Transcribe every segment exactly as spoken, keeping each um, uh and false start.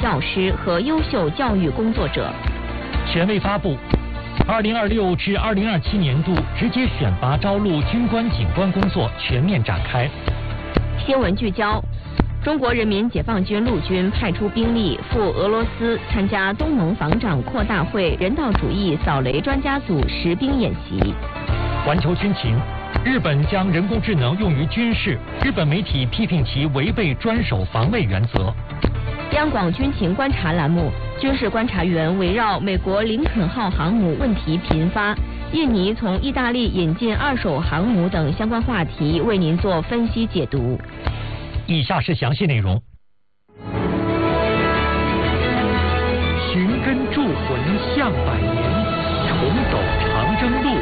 教师和优秀教育工作者。 权威发布，二零二六至二零二七年度直接选拔招录军官警官工作全面展开。 新闻聚焦。中国人民解放军陆军派出兵力赴俄罗斯参加东盟防长扩大会人道主义扫雷专家组实兵演习。 环球军情，日本将人工智能用于军事，日本媒体批评其违背专守防卫原则。 央广军情观察栏目，军事观察员围绕美国林肯号航母问题频发，印尼从意大利引进二手航母等相关话题为您做分析解读。 以下是详细内容。寻根铸魂向百年，重走长征路。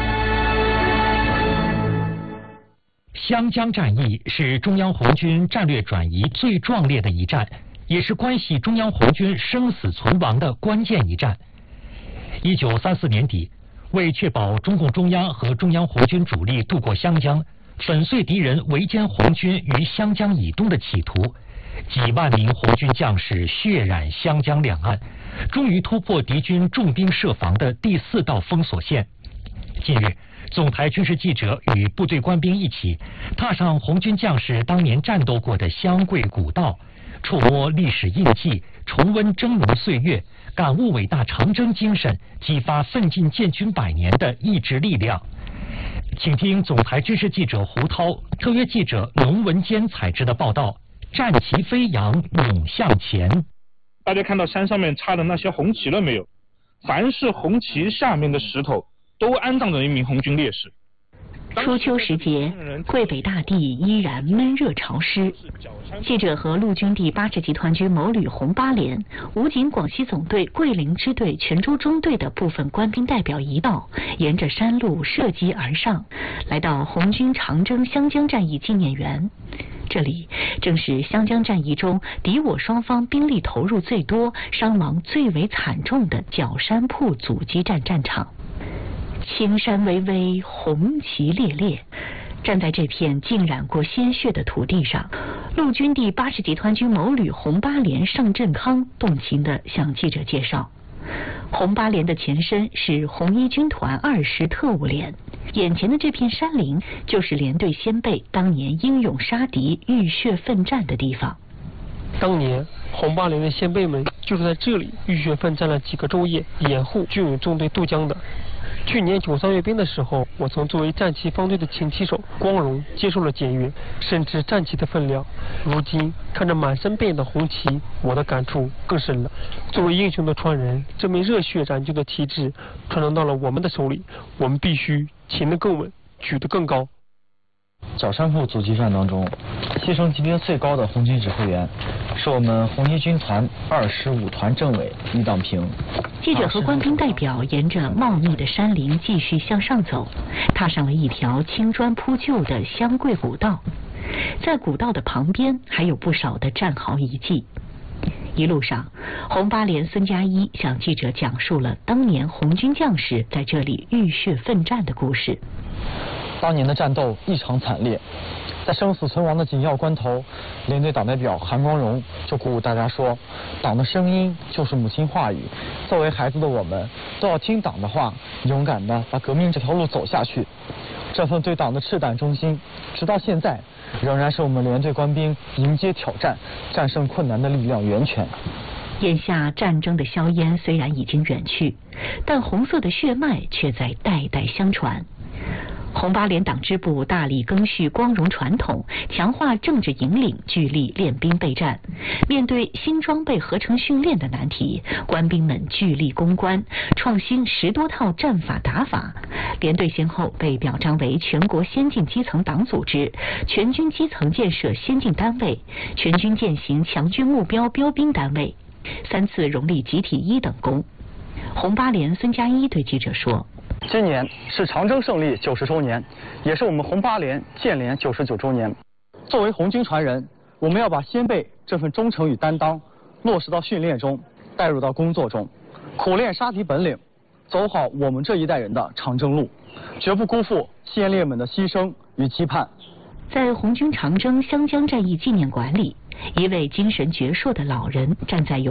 湘江战役是中央红军战略转移最壮烈的一战，也是关系中央红军生死存亡的关键一战。一九三四年底，为确保中共中央和中央红军主力渡过湘江，粉碎敌人围歼红军于湘江以东的企图，几万名红军将士血染湘江两岸，终于突破敌军重兵设防的第四道封锁线。近日，总台军事记者与部队官兵一起踏上红军将士当年战斗过的湘桂古道，触摸历史印记，重温峥嵘岁月，感悟伟大长征精神，激发奋进建军百年的意志力量。请听总台军事记者胡涛、特约记者龙文坚采制的报道：战旗飞扬，勇向前。 大家看到山上面插的那些红旗了没有？凡是红旗下面的石头，都安葬着一名红军烈士。 初秋时节，桂北大地依然闷热潮湿。记者和陆军第八十集团军某旅红八连、武警广西总队桂林支队泉州中队的部分官兵代表一道，沿着山路涉级而上，来到红军长征湘江战役纪念园。这里正是湘江战役中敌我双方兵力投入最多、伤亡最为惨重的角山铺阻击战战场。青山巍巍，红旗烈烈，站在这片浸染过鲜血的土地上，陆军第八十集团军某旅红八连尚振康动情地向记者介绍，红八连的前身是红一军团二师特务连，眼前的这片山林就是连队先辈当年英勇杀敌、浴血奋战的地方。 当年红八连的先辈们就是在这里浴血奋战了几个昼夜，掩护军勇纵队渡江的。去年九三阅兵的时候，我曾作为战旗方队的前旗手光荣接受了检阅，深知战旗的分量。如今看着满山遍野的红旗，我的感触更深了。作为英雄的传人，这枚热血染就的旗帜传承到了我们的手里，我们必须擒得更稳，举得更高。 角山铺阻击战当中，牺牲级别最高的红军指挥员是我们红一军团二师五团政委李党平。 记者和官兵代表沿着茂密的山林继续向上走，踏上了一条青砖铺就的湘桂古道。在古道的旁边还有不少的战壕遗迹。一路上，红八连孙家一向记者讲述了当年红军将士在这里浴血奋战的故事。 当年的战斗异常惨烈，在生死存亡的紧要关头，连队党代表韩光荣就鼓舞大家说，党的声音就是母亲话语，作为孩子的我们都要听党的话，勇敢地把革命这条路走下去。这份对党的赤胆忠心，直到现在仍然是我们连队官兵迎接挑战、战胜困难的力量源泉。 眼下战争的硝烟虽然已经远去，但红色的血脉却在代代相传。红八连党支部大力赓续光荣传统，强化政治引领，聚力练兵备战。面对新装备合成训练的难题，官兵们聚力攻关，创新十多套战法打法。连队先后被表彰为全国先进基层党组织、全军基层建设先进单位、全军践行强军目标标兵单位，三次荣立集体一等功。红八连孙家一对记者说， 今年是长征胜利九十周年，也是我们红八连建连九十九周年。作为红军传人，我们要把先辈这份忠诚与担当落实到训练中，带入到工作中，苦练杀敌本领，走好我们这一代人的长征路，绝不辜负先烈们的牺牲与期盼。 在红军长征湘江战役纪念馆里，一位精神矍铄的老人站在有